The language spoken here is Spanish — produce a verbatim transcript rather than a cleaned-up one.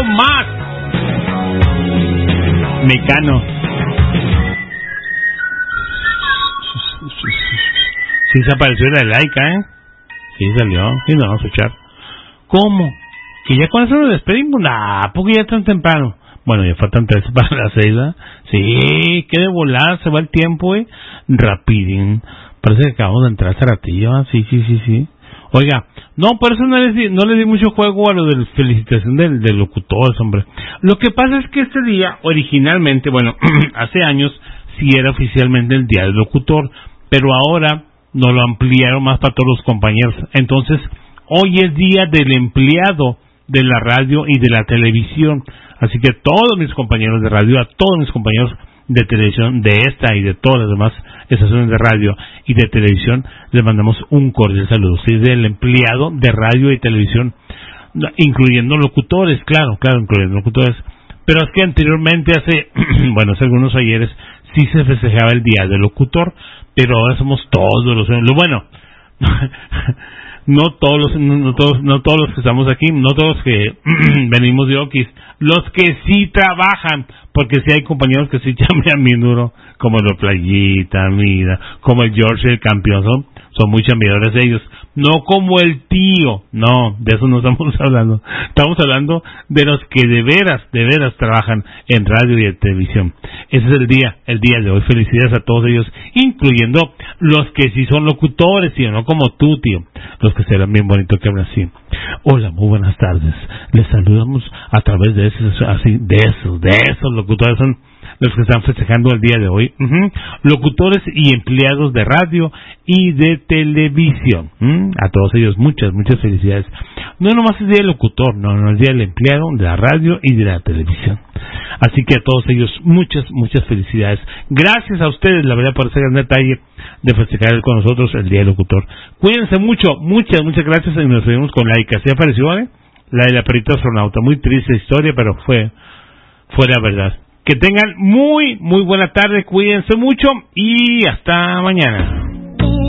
más. Mecano. Sí se apareció la laica, ¿eh? Sí salió. Sí, nos vamos a escuchar. ¿Cómo? ¿Que ya con eso nos despedimos? Nah, porque ya es tan temprano. Bueno, ya faltan tres para las seis, ¿eh? Sí, qué de volar, se va el tiempo, ¿eh? Rapidín. Parece que acabamos de entrar hace ratillo, ¿eh? Sí, sí, sí, sí. Oiga, no, por eso no le di, no le di mucho juego a lo de la felicitación del, del locutor, hombre. Lo que pasa es que este día, originalmente, bueno, hace años, sí era oficialmente el Día del Locutor, pero ahora nos lo ampliaron más para todos los compañeros. Entonces, hoy es Día del Empleado de la radio y de la televisión. Así que todos mis compañeros de radio, a todos mis compañeros de televisión, de esta y de todas las demás estaciones de radio y de televisión, les mandamos un cordial saludo. Sí, del empleado de radio y televisión, incluyendo locutores, claro, claro, incluyendo locutores. Pero es que anteriormente, hace, bueno, hace algunos ayeres, sí se festejaba el Día del Locutor, pero ahora somos todos los... Lo bueno... no todos los no, no todos no todos los que estamos aquí, no todos los que venimos de Oquis, los que sí trabajan, porque sí hay compañeros que sí chambean bien duro, como los Playita, mira, como el George el campeón, son, son muy chambeadores ellos, no como el tío, no, de eso no estamos hablando, estamos hablando de los que de veras, de veras trabajan en radio y en televisión. Ese es el día, el día de hoy. Felicidades a todos ellos, incluyendo los que sí son locutores, tío, no como tú, tío, los que serán bien bonitos que hablan así. Hola, muy buenas tardes. Les saludamos a través de esos, así, de esos, de esos locutores, son los que están festejando el día de hoy. Uh-huh. Locutores y empleados de radio y de televisión. ¿Mm? A todos ellos, muchas, muchas felicidades. No nomás es día del locutor, no, no es día del empleado de la radio y de la televisión. Así que a todos ellos, muchas, muchas felicidades. Gracias a ustedes, la verdad, por ese gran detalle de festejar con nosotros el día del locutor. Cuídense mucho, muchas, muchas gracias, y nos vemos con la Ica. ¿Se apareció, eh? La de la perrita astronauta. Muy triste historia, pero fue, fue la verdad. Que tengan muy, muy buena tarde, cuídense mucho y hasta mañana.